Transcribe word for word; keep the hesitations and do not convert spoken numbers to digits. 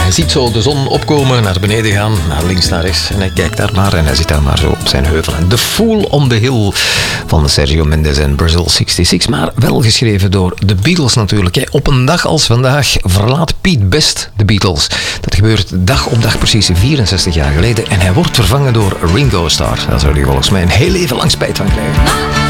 Hij ziet zo de zon opkomen, naar beneden gaan, naar links, naar rechts. En hij kijkt daar maar en hij zit daar maar zo op zijn heuvel. En The Fool on the Hill van Sergio Mendes en Brazil zesenzestig. Maar wel geschreven door de Beatles natuurlijk. Op een dag als vandaag verlaat Pete Best de Beatles. Dat gebeurt dag op dag precies vierenzestig jaar geleden. En hij wordt vervangen door Ringo Starr. Daar zou hij volgens mij een heel leven lang spijt van krijgen.